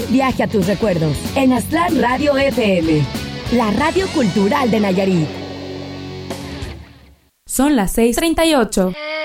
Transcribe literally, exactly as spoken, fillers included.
viaje a tus recuerdos en Aztlán Radio F M, la radio cultural de Nayarit. Son las seis treinta y ocho.